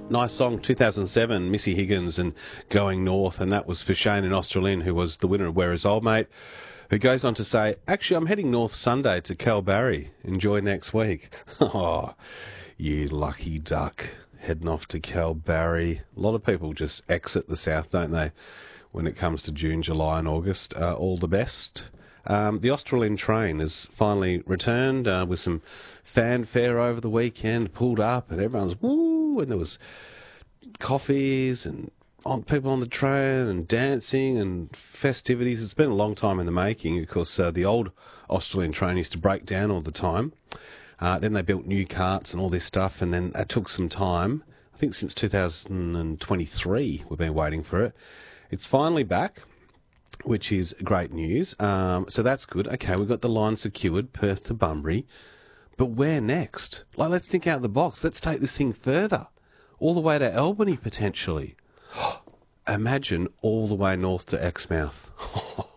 Nice song, 2007, Missy Higgins and Going North, and that was for Shane in Australind, who was the winner of Where Is Old Mate, who goes on to say, actually, I'm heading north Sunday to Kalbarri. Enjoy next week. Oh, you lucky duck, heading off to Kalbarri. A lot of people just exit the south, don't they, when it comes to June, July and August. All the best. The Australind train has finally returned with some fanfare over the weekend, pulled up, and everyone's woo, and there was coffees and people on the train and dancing and festivities. It's been a long time in the making. Of course, the old Australind train used to break down all the time. Then they built new carts and all this stuff, and then that took some time. I think since 2023 we've been waiting for it. It's finally back, which is great news. So that's good. Okay, we've got the line secured, Perth to Bunbury. But where next? Like, let's think out of the box. Let's take this thing further. All the way to Albany, potentially. Imagine all the way north to Exmouth.